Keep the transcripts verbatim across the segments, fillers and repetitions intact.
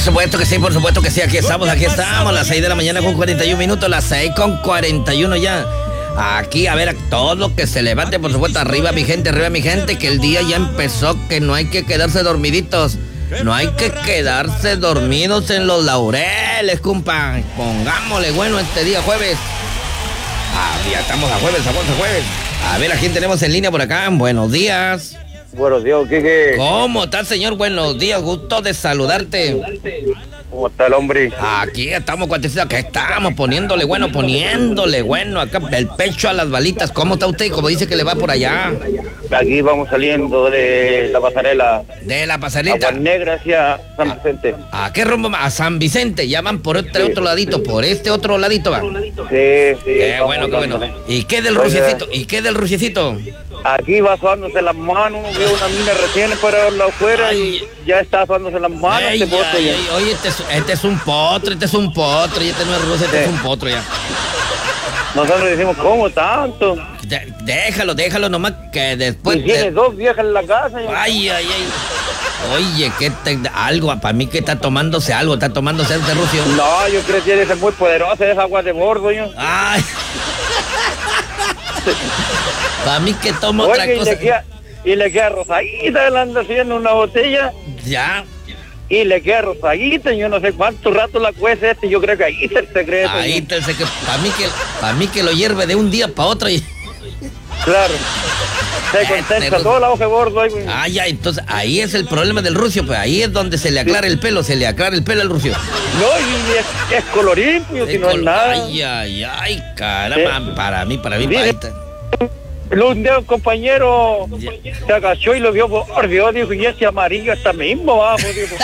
supuesto que sí, por supuesto que sí. Aquí estamos, aquí estamos. Las seis de la mañana con cuarenta y un minutos. Las seis con cuarenta y uno ya. Aquí, a ver, a todo lo que se levante, por supuesto. Arriba mi gente, arriba mi gente. Que el día ya empezó, que no hay que quedarse dormiditos. No hay que quedarse dormidos en los laureles, compa. Pongámosle bueno este día jueves. Ah, ya estamos a jueves, estamos a jueves. A ver, ¿a quién tenemos en línea por acá? Buenos días. Buenos días, Quique. ¿Cómo está, señor? Buenos días, gusto de saludarte. ¿Cómo está el hombre? Aquí estamos, cuatecito, que estamos poniéndole bueno, poniéndole bueno, acá el pecho a las balitas. ¿Cómo está usted? Como dice que le va por allá. Aquí vamos saliendo de la pasarela. De la pasarela. Agua Negra hacia San Vicente. ¿A qué rumbo? A San Vicente. Ya van por este sí. otro ladito, por este otro ladito van. Sí, sí. Qué bueno, qué bueno. ¿Y qué del ruciecito? ¿Y qué del ruciecito? Aquí va suándose las manos, veo una mina recién para la afuera ay, y ya está suándose las manos. Ay, este ay, ay, oye, este es, este es un potro, este es un potro, y este no es ruso, este sí. es un potro ya. Nosotros decimos, ¿cómo tanto? De, déjalo, déjalo nomás que después... Y tiene de... dos viejas en la casa. Y... Ay, ay, ay. Oye, que te, algo, para mí que está tomándose algo, está tomándose este rucio. No, yo creo que tiene que ser muy poderosa esa agua de bordo, yo. Ay. Para mí que tomo Oye, otra y cosa. Le queda, y le queda rosadita, él anda haciendo una botella. Ya. Y le queda rosadita, yo no sé cuánto rato la cuece este, yo creo que ahí está el secreto. Ahí está el secreto. Para mí que, para mí que lo hierve de un día para otro y... Claro. Se concentra toda la hoja de bordo ahí. Ah, ya, entonces ahí es el problema del rucio, pues ahí es donde se le aclara el pelo, se le aclara el pelo al rucio. No, y es, es colorín, pues, si no col... es nada. Ay, ay, ay, caramba, eh, para mí, para mí, para ahí un día un compañero ya. se agachó y lo vio, por Dios, dijo, y ese amarillo está mismo abajo, dijo.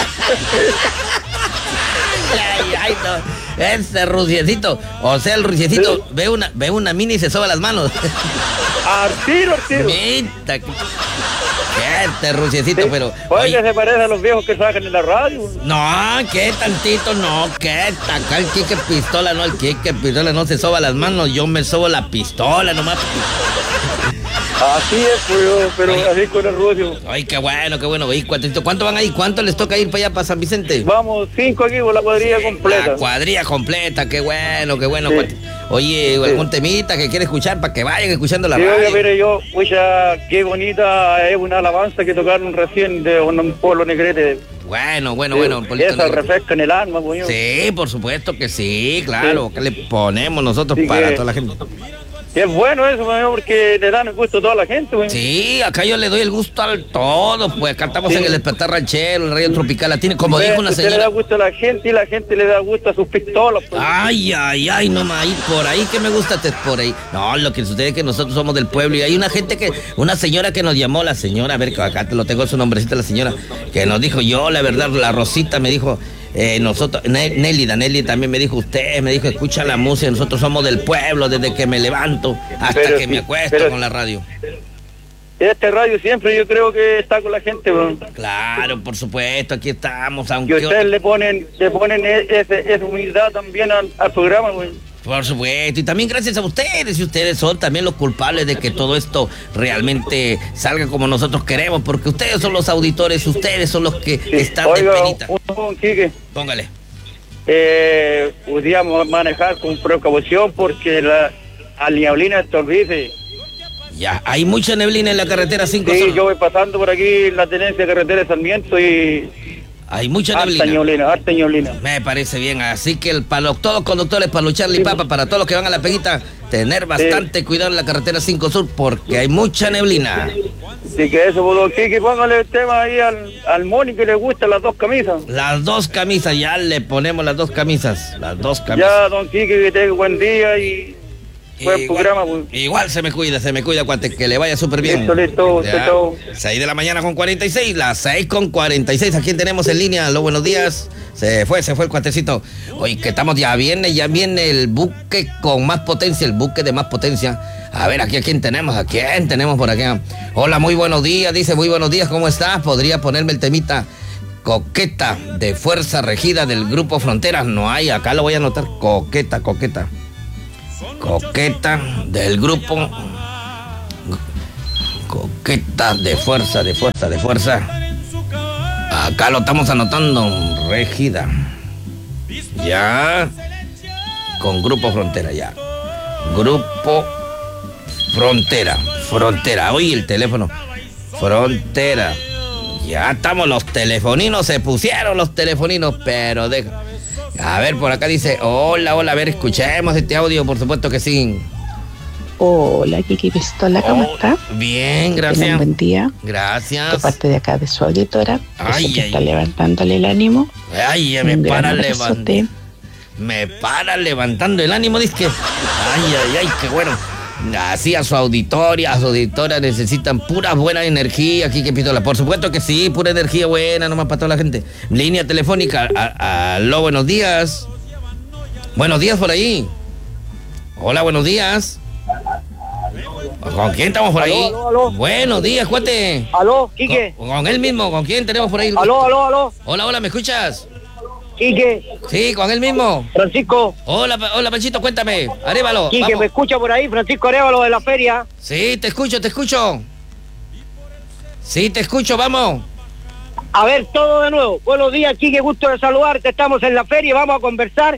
Ay, ay, no. Ese ruciecito, o sea, el ruciecito sí. ve una ve una mini y se soba las manos. Artiro, artiro. Mita, que... este ruciecito, sí. pero... Oye, oye, se parece a los viejos que sacan en la radio. No, que tantito, no, que acá el Quique Pistola, no, el Quique Pistola no se soba las manos, yo me sobo la pistola nomás. Así es, pues, pero ay, así con el rucio. Ay, qué bueno, qué bueno. ¿Cuánto van ahí? ¿Cuánto les toca ir para allá, para San Vicente? Vamos, cinco aquí por la cuadrilla completa. La cuadrilla completa, qué bueno, qué bueno. Sí. Oye, sí. algún temita que quiere escuchar para que vayan escuchando la sí, radio. Oye, mire, yo, pucha, qué bonita es una alabanza que tocaron recién de un pueblo negrete. Bueno, bueno, sí, bueno. Esa refresca en el alma, coño. Sí, por supuesto que sí, claro. Sí. ¿Qué le ponemos nosotros sí, para que... toda la gente? Es bueno eso, porque le dan el gusto a toda la gente, güey. Sí, acá yo le doy el gusto a todos, pues acá estamos sí. en el Despertar Ranchero, el Radio Tropical Latino, como sí, dijo una señora. le da gusto a la gente y la gente le da gusto a sus pistolas. Pues. Ay, ay, ay, no más, por ahí que me gusta, por ahí. No, lo que sucede es que nosotros somos del pueblo y hay una gente que, una señora que nos llamó, la señora, a ver, que acá te lo tengo su nombrecito, la señora, que nos dijo, yo, la verdad, la Rosita me dijo... Eh, nosotros, Nelly, Nelly también me dijo, usted me dijo, escucha la música, nosotros somos del pueblo desde que me levanto hasta pero, que me acuesto pero, con la radio. Este radio siempre yo creo que está con la gente, bro. Claro, por supuesto, aquí estamos. Aunque y ustedes le ponen, le ponen ese, esa humildad también al, al programa, güey. Por supuesto, y también gracias a ustedes, y ustedes son también los culpables de que todo esto realmente salga como nosotros queremos, porque ustedes son los auditores, ustedes son los que sí. están Oiga, de penita. Un, un, Quique. Póngale. Eh, podríamos manejar con precaución porque la a neblina estorbice. Ya, hay mucha neblina en la carretera cinco. Sí, solo. yo voy pasando por aquí en la tenencia de carretera de Sarmiento y... Hay mucha neblina. Harta neblina, harta neblina. Me parece bien, así que el, para los, todos los conductores, para luchar sí. papa, para todos los que van a la peguita, tener bastante sí. cuidado en la carretera cinco Sur porque hay mucha neblina. Sí, que eso, don Quique, póngale el tema ahí al, al Moni que le gustan las dos camisas. Las dos camisas, ya le ponemos las dos camisas, las dos camisas. Ya, don Quique, que tenga buen día y... Buen igual, programa, pues. Igual se me cuida, se me cuida, cuate, que le vaya súper bien. Listo, listo, listo. seis de la mañana con cuarenta y seis, las seis con cuarenta y seis, ¿a quién tenemos en línea? Aló, buenos días. Se fue, se fue el cuatecito. Oye, que estamos, ya viene, ya viene el buque con más potencia, el buque de más potencia. A ver, aquí a quién tenemos, a quién tenemos por acá. Hola, muy buenos días, dice, muy buenos días, ¿cómo estás? ¿Podría ponerme el temita Coqueta de Fuerza Regida del Grupo Fronteras? No hay, acá lo voy a anotar, Coqueta, Coqueta. Coqueta del grupo Coqueta de fuerza, de fuerza, de fuerza. A Acá lo estamos anotando, Régida. Ya. Con Grupo Frontera, ya. Grupo Frontera. Frontera. Oye, el teléfono. Frontera. Ya estamos, los telefoninos, se pusieron los telefoninos, pero deja. A ver, por acá dice, hola, hola, a ver, escuchemos este audio, por supuesto que sí. Hola, Kiki Pistola, ¿cómo Oh, está? bien, Tenga gracias. un buen día. Gracias. De parte de acá de su auditora, Ay, ay, que ay. está levantándole el ánimo. Ay, ya me Un gran para abrazote. levantando. Me para levantando el ánimo, dice que. Ay, ay, ay, qué bueno. Así a su auditoria, a su auditora necesitan pura buena energía, aquí que Pistola. Por supuesto que sí, pura energía buena, nomás para toda la gente. Línea telefónica, a- aló, buenos días. Buenos días por ahí. Hola, buenos días. ¿Con quién estamos por ahí? Aló, aló, aló. Buenos días, cuate. Aló, Quique. Con, con él mismo, ¿con quién tenemos por ahí? Aló, aló, aló. Hola, hola, ¿me escuchas? Quique, Sí, con él mismo. Francisco. Hola, Pa- hola, Panchito, cuéntame. Arévalo. Quique, vamos. me escucha por ahí, Francisco Arevalo de la feria. Sí, te escucho, te escucho. Sí, te escucho, vamos. A ver, todo de nuevo. Buenos días, Quique, gusto de saludarte. Estamos en la feria y vamos a conversar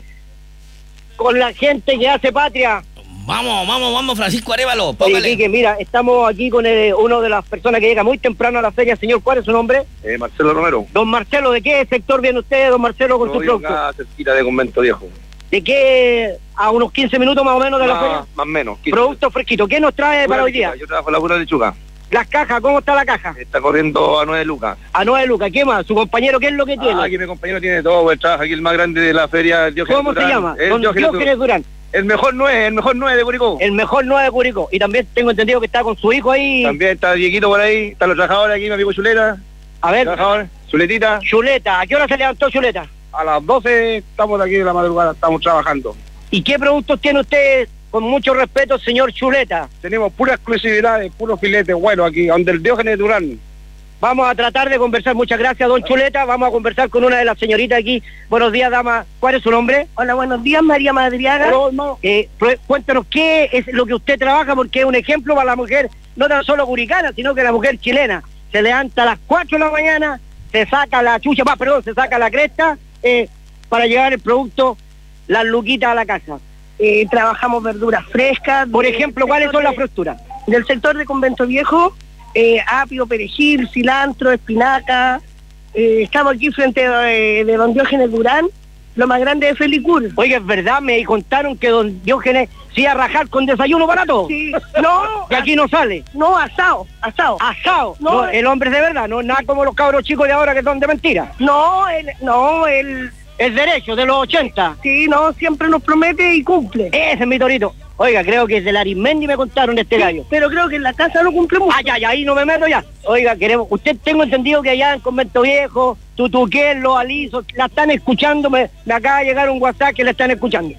con la gente que hace patria. Vamos, vamos, vamos, Francisco Arévalo. Oye, Póngale. Quique, mira, estamos aquí con eh, uno de las personas que llega muy temprano a la feria. Señor, ¿cuál es su nombre? Eh, Marcelo Romero. Don Marcelo, ¿de qué sector viene usted, don Marcelo, con Yo su vivo producto? acá cerquita de Convento Viejo. ¿De qué? A unos quince minutos más o menos de la Más, feria. más o menos. quince. Producto fresquito. ¿Qué nos trae Pura para hoy lechuga. día? Yo trabajo en la pura lechuga. Las cajas, ¿cómo está la caja? Está corriendo a nueve lucas. A nueve lucas, ¿qué más? ¿Su compañero qué es lo que tiene? Ah, aquí mi compañero tiene todo, pues trabaja aquí el más grande de la feria, el Diógenes ¿Cómo se Durán. llama? El Don Diógenes Diógenes Durán. Durán. El mejor nueve, el mejor nueve de Curicó. El mejor nueve de Curicó. Y también tengo entendido que está con su hijo ahí. También está Dieguito por ahí, están los trabajadores aquí, mi amigo Chuleta. A ver, Trabajador, Chuletita. Chuleta. ¿A qué hora se levantó Chuleta? A las doce estamos aquí de la madrugada, estamos trabajando. ¿Y qué productos tiene usted, con mucho respeto, señor Chuleta? Tenemos pura exclusividad, puros filetes buenos aquí, donde el Diógenes Durán. Vamos a tratar de conversar. Muchas gracias, don Chuleta. Vamos a conversar con una de las señoritas aquí. Buenos días, dama. ¿Cuál es su nombre? Hola, buenos días, María Madriaga. Hola, hermano. Eh, prue- cuéntanos qué es lo que usted trabaja, porque es un ejemplo para la mujer, no tan solo curicana, sino que la mujer chilena. Se levanta a las cuatro de la mañana, se saca la chucha, más, perdón, se saca la cresta eh, para llevar el producto, las luquitas a la casa. Eh, trabajamos verduras frescas. Por del ejemplo, ¿cuáles sector son las de- fructuras? Del sector de Convento Viejo, eh, apio, perejil, cilantro, espinaca. Eh, estamos aquí frente de, de don Diógenes Durán, lo más grande de Felicur. Oiga, es verdad, me contaron que don Diógenes se iba a rajar con desayuno barato. Sí, no, Y aquí no sale. no, asado, asado. Asado. No, No, el hombre es de verdad, no nada como los cabros chicos de ahora que son de mentira. No, él, no, él, Es derecho, de los ochenta. sí, no, siempre nos promete y cumple. Ese es mi torito. Oiga, creo que es de la Arismendi me contaron de este gallo. Pero creo que en la casa no cumple mucho. Ah, ya, ya, ahí no me meto ya. Oiga, queremos, usted tengo entendido que allá en Convento Viejo, Tutuquén, Los Alisos, la están escuchando, me, me acaba de llegar un WhatsApp que la están escuchando.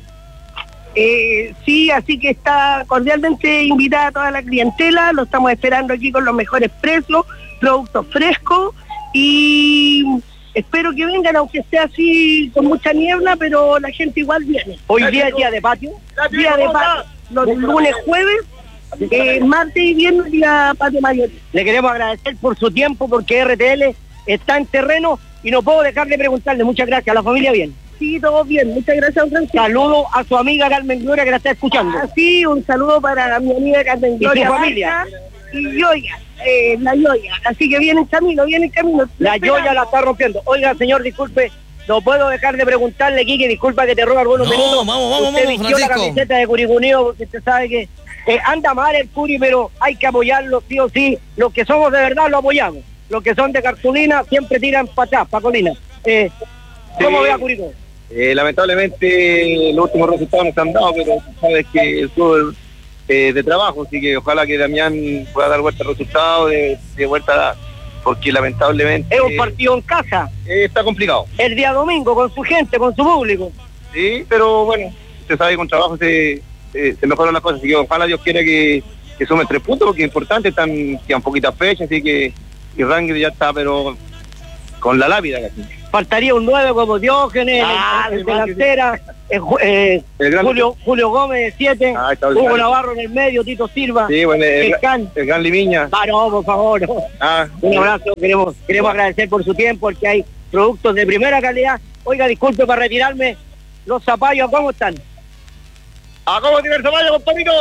Eh, sí, así que está cordialmente invitada a toda la clientela, lo estamos esperando aquí con los mejores precios, productos frescos y espero que vengan, aunque sea así con mucha niebla, pero la gente igual viene. Hoy día es día de patio. Día de patio, los lunes, jueves, eh, martes y viernes día patio mayor. Le queremos agradecer por su tiempo, porque R T L está en terreno y no puedo dejar de preguntarle. Muchas gracias, la familia bien. Sí, todo bien, muchas gracias, don Francisco. Saludo a su amiga Carmen Gloria que la está escuchando. Ah, sí, un saludo para mi amiga Carmen ¿Y Gloria su familia? Barca y Yoya, eh, la Yoya. Así que viene en camino, viene en camino. La Yoya la está rompiendo. Oiga, señor, disculpe, no puedo dejar de preguntarle, Quique, disculpa que te roba algunos No, minutos. vamos, vamos, Usted vamos, vistió la Francisco. camiseta de Curicuneo porque usted sabe que eh, anda mal el Curi, pero hay que apoyarlo sí o sí. Los que somos de verdad lo apoyamos. Los que son de cartulina siempre tiran para atrás, para colina. Eh, ¿Cómo Sí. ve a Curicó? Eh, lamentablemente los últimos resultados no se han dado, pero tú sabes que el fútbol eh, de trabajo, así que ojalá que Damián pueda dar vuelta al resultado, de, de vuelta, porque lamentablemente Es un partido en casa, eh, está complicado. el día domingo, con su gente, con su público. Sí, pero bueno, usted sabe que con trabajo se, se, se mejoran las cosas, así que ojalá Dios quiera que, que sumen tres puntos, porque es importante, están quedan poquitas fechas, así que el ranking ya está, pero con la lápida casi. Faltaría un nueve como Diógenes, Ah, el, el de más, delantera, eh, Ju- eh, El gran- Julio, Julio Gómez de siete, Ah, está Hugo bien. Navarro en el medio, Tito Silva, Sí, bueno, el, el Can. el gran Limiña. Ah, no, por favor, no. Ah, Un abrazo, queremos, queremos agradecer por su tiempo, porque hay productos de primera calidad. Oiga, disculpe para retirarme, los zapallos, ¿cómo están? ¿A cómo tiene el zapallo, compadrito?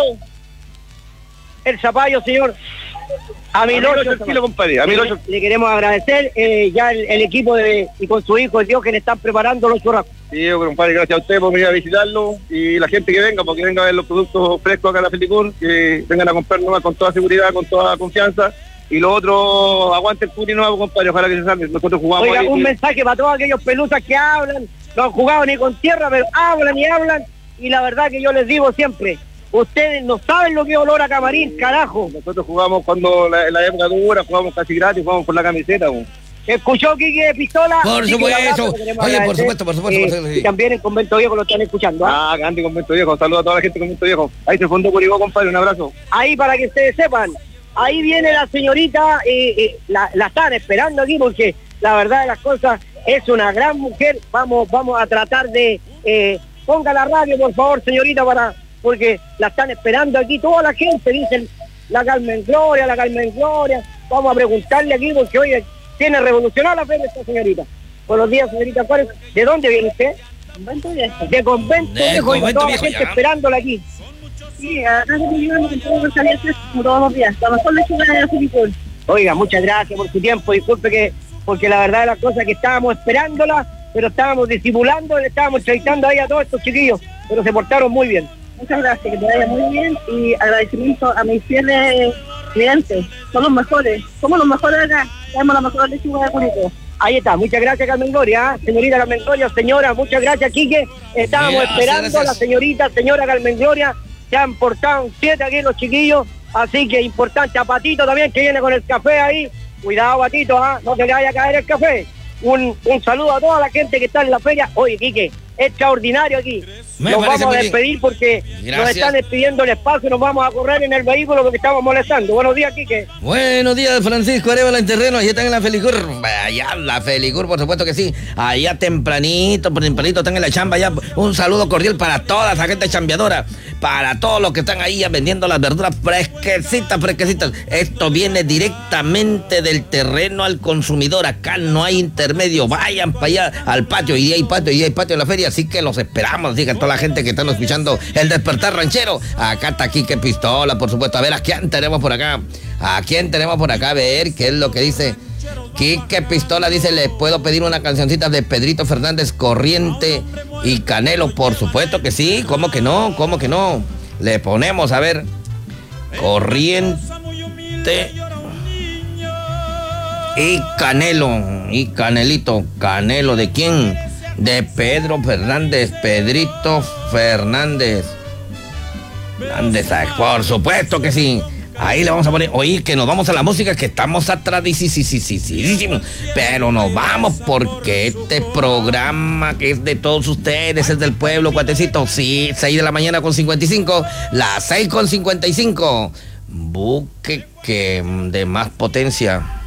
El zapallo, señor, a A mil mil ocho ocho. el kilo, compadre, a mil ocho. Le queremos agradecer, eh, ya el, el equipo de, y con su hijo, el Diógenes, están preparando los churrascos. Sí, compadre, gracias a usted por venir a visitarlo y la gente que venga, porque venga a ver los productos frescos acá en la Felicur, que vengan a comprar nomás con toda seguridad, con toda confianza. Y lo otro, aguante el Puri nuevo, compadre, ojalá que se salga. Nosotros jugamos Oiga, ahí, un sí. mensaje para todos aquellos pelusas que hablan, no han jugado ni con tierra, pero hablan y hablan, y la verdad que yo les digo siempre, ustedes no saben lo que es olor a camarín, carajo. Nosotros jugamos cuando la, la época dura, jugamos casi gratis, jugamos por la camiseta. Bo. ¿Escuchó Quique Pistola? Por Quique, supuesto. un abrazo, le queremos Oye, por agradecer. supuesto, por supuesto, Eh, por supuesto, sí. Y también en Convento Viejo lo están escuchando. ¿ah? Ah, grande Convento Viejo, saludos a toda la gente de Convento Viejo. Ahí se fundó Curicó, compadre, un abrazo. Ahí para que ustedes sepan, ahí viene la señorita, eh, eh, la, la están esperando aquí porque la verdad de las cosas es una gran mujer. Vamos, vamos a tratar de eh, ponga la radio, por favor, señorita, para porque la están esperando aquí toda la gente, dicen la Carmen Gloria, la Carmen Gloria. Vamos a preguntarle aquí porque hoy tiene revolucionar la fe de esta señorita. Buenos días, señorita Juárez. ¿De dónde viene usted? Convento Viejo. De Convento De Viejo, y Convento toda Viejo, la gente ya. esperándola aquí. Sí, acá se llevan los entornos calientes como todos los días. La mejor lechuga de la Felicur. Oiga, muchas gracias por su tiempo, disculpe que, porque la verdad de las cosas que estábamos esperándola, pero estábamos disimulando, le estábamos entrevistando ahí a todos estos chiquillos, pero se portaron muy bien. Muchas gracias, que te vaya muy bien y agradecimiento a mis fieles clientes. Son los mejores, somos los mejores acá. Tenemos la mejor lechuga de Curicó. Ahí está, muchas gracias Carmen Gloria, ¿eh? Señorita Carmen Gloria, señora, muchas gracias Quique, estábamos Gracias, esperando gracias. a la señorita, señora Carmen Gloria, se han portado un siete aquí los chiquillos, así que importante, a Patito también que viene con el café ahí, cuidado Patito, ¿ah? No se le vaya a caer el café. Un, un saludo a toda la gente que está en la feria. Oye, Quique, extraordinario aquí. Me Nos parece vamos a muy bien. despedir porque nos Gracias. están despidiendo el espacio, nos vamos a correr en el vehículo porque estamos molestando. Buenos días, Quique. Buenos días, Francisco Arevalo en terreno. Allá están en la Felicur. Allá la Felicur, por supuesto que sí. Allá tempranito, tempranito están en la chamba. Allá un saludo cordial para toda esa gente chambeadora. Para todos los que están ahí ya vendiendo las verduras fresquecitas, fresquecitas. Esto viene directamente del terreno al consumidor. Acá no hay intermedio. Vayan para allá al patio. Y hay patio, y hay patio en la feria. Así que los esperamos. Digan toda la gente que están escuchando el Despertar Ranchero. Acá está Quique Pistola, por supuesto. A ver, ¿a quién tenemos por acá? ¿A quién tenemos por acá? A ver, ¿qué es lo que dice? Quique Pistola dice, ¿les puedo pedir una cancioncita de Pedrito Fernández, Corriente y Canelo? Por supuesto que sí, ¿cómo que no? ¿Cómo que no? Le ponemos, a ver, Corriente y Canelo, y Canelito. ¿Canelo de quién? De Pedro Fernández, Pedrito Fernández. Fernández, por supuesto que sí. Ahí le vamos a poner, oye, que nos vamos a la música, que estamos atrasadísimos, pero nos vamos porque este programa que es de todos ustedes, es del pueblo, cuatecito, sí, seis de la mañana con cincuenta y cinco, las seis con cincuenta y cinco, buque que de más potencia.